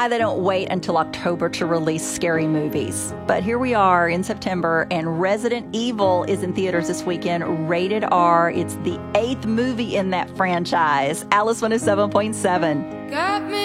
why they don't wait until October to release scary movies. But here we are in September, and Resident Evil is in theaters this weekend, rated R. It's the 8th movie in that franchise. Alice 107.7. Got me